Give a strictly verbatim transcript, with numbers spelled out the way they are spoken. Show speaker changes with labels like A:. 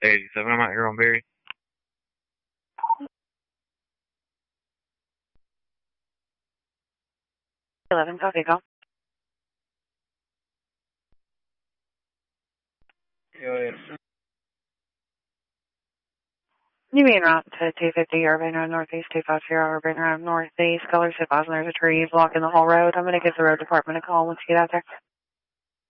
A: eighty-seven, I'm out here on Berry.
B: eleven, copy, go.
A: Go ahead.
B: You mean route to two fifty Urban Road Northeast, two fifty Urban Road Northeast. Colors advising there's a tree blocking the whole road. I'm going to give the road department a call once you get out there.